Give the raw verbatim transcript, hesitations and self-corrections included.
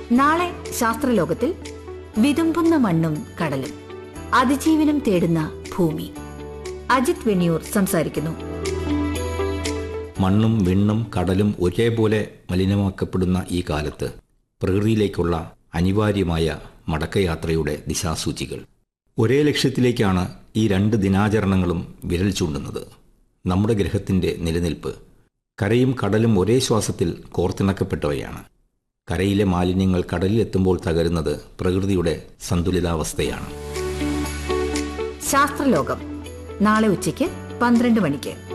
നാളെ ശാസ്ത്രലോകത്തിൽ വിതുമ്പുന്ന മണ്ണും കടലും, അതിജീവനം തേടുന്ന ഭൂമി. അജിത് വെണിയൂർ സംസാരിക്കുന്നു. മണ്ണും വിണ്ണും കടലും ഒരേപോലെ മലിനമാക്കപ്പെടുന്ന ഈ കാലത്ത് പ്രകൃതിയിലേക്കുള്ള അനിവാര്യമായ മടക്കയാത്രയുടെ ദിശാസൂചികൾ. ഒരേ ലക്ഷ്യത്തിലേക്കാണ് ഈ രണ്ട് ദിനാചരണങ്ങളും വിരൽ ചൂണ്ടുന്നത്: നമ്മുടെ ഗ്രഹത്തിൻ്റെ നിലനിൽപ്പ്. കരയും കടലും ഒരേ ശ്വാസത്തിൽ കോർത്തിണക്കപ്പെട്ടവയാണ്. കരയിലെ മാലിന്യങ്ങൾ കടലിലെത്തുമ്പോൾ തകരുന്നത് പ്രകൃതിയുടെ സന്തുലിതാവസ്ഥയാണ്. ശാസ്ത്രലോകം നാളെ ഉച്ചയ്ക്ക് പന്ത്രണ്ട് മണിക്ക്.